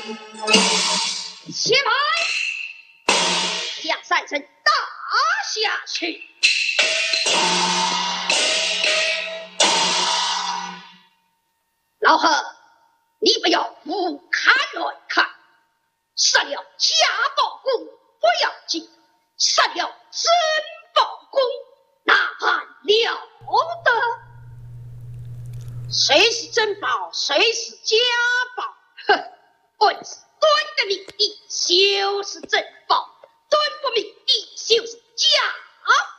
且慢，将三声打下去。老贺，你不要不看乱看，杀了家宝公不要紧，杀了真宝公那还了得？谁是真宝，谁是假宝？哼，本是敦的命地就是真宝，敦不命地就是假